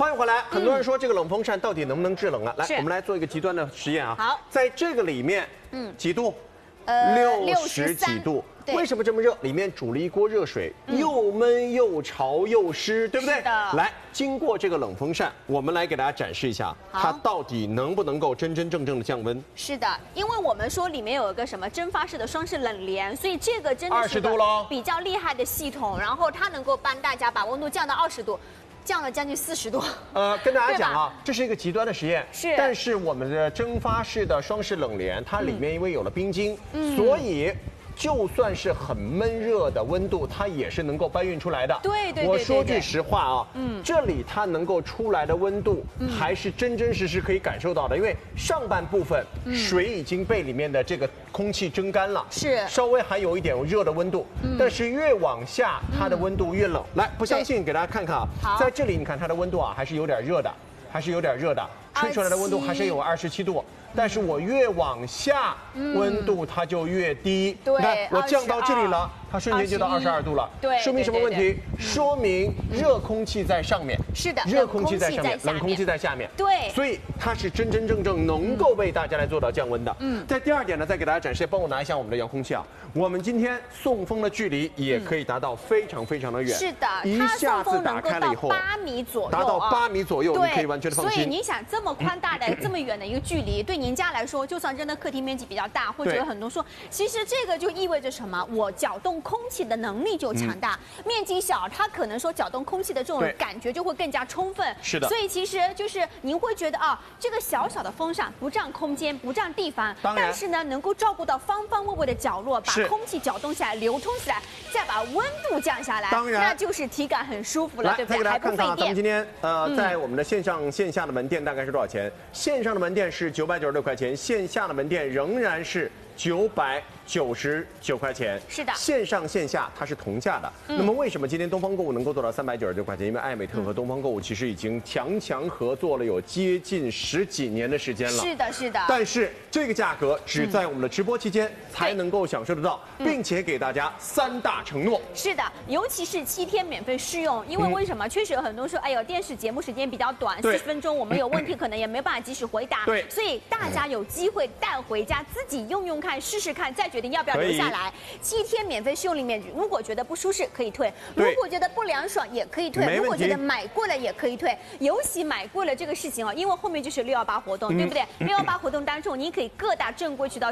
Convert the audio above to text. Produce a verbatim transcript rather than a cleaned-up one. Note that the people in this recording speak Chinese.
欢迎回来。很多人说这个冷风扇到底能不能制冷啊？来，我们来做一个极端的实验啊。 好， 在这个里面，嗯，几度？ 呃， 六十几度。为什么这么热？里面煮了一锅热水，又闷又潮又湿，对不对？ 是的。 来，经过这个冷风扇，我们来给大家展示一下，它到底能不能够真真正正的降温？ 是的，因为我们说里面有一个什么蒸发式的双式冷链，所以这个真的是二十度喽， 比较厉害的系统，然后它能够帮大家把温度降到二十度。降了将近四十度。 呃，跟大家讲啊，这是一个极端的实验。 是。 但是我们的蒸发式的双式冷链，它里面因为有了冰晶，嗯、所以就算是很闷热的温度，它也是能够搬运出来的。 对对对。 我说句实话啊，嗯，这里它能够出来的温度，还是真真实实可以感受到的，因为上半部分水已经被里面的这个空气蒸干了， 是稍微还有一点热的温度，但是越往下它的温度越冷。来，不相信给大家看看啊，在这里你看它的温度啊还是有点热的，还是有点热的，吹出来的温度还是有二十七度。但是我越往下，温度它就越低。 对， 你看我降到这里了，它瞬间就到二十二度了。 对， 说明什么问题？说明热空气在上面。 是的， 热空气在上面，冷空气在下面。 对， 所以它是真真正正能够为大家来做到降温的。嗯，在第二点呢，再给大家展示，帮我拿一下我们的遥控器啊。我们今天送风的距离也可以达到非常非常的远。 是的， 一下子打开了以后， 八米左右， 达到八米左右，你可以完全的放心。 所以你想这么宽大的、这么远的一个距离，对您家来说，就算真的客厅面积比较大，或者有很多说，其实这个就意味着什么？我搅动空气的能力就强大。面积小，它可能说搅动空气的这种感觉就会更加充分。 是的。 所以其实就是您会觉得啊，这个小小的风扇不占空间，不占地方，但是呢，能够照顾到方方位位的角落，把空气搅动起来、流通起来，再把温度降下来， 当然， 那就是体感很舒服了，对不对？还不费电。 咱们今天呃，在我们的线上线下的门店大概是多少钱？线上的门店是九百九十六块钱，线下的门店仍然是九百九十九块钱。 是的， 线上线下它是同价的。嗯、那么为什么今天东方购物能够做到三百九十九块钱？因为艾美特和东方购物其实已经强强合作了有接近十几年的时间了。 是的，是的。 但是这个价格只在我们的直播期间才能够享受得到，嗯、并且给大家三大承诺。 是的，尤其是七天免费试用，因为为什么？嗯、确实有很多说，哎呦，电视节目时间比较短，四十分钟，我们有问题可能也没办法及时回答。 对， 所以大家有机会带回家自己用用看，试试看，再决定要不要留下来。七天免费试用里面，如果觉得不舒适可以退，如果觉得不凉爽也可以退，如果觉得买贵了也可以退。尤其买贵了这个事情啊，因为后面就是六幺八活动，嗯、对不对？六幺八活动当中，你可以各大正规渠道。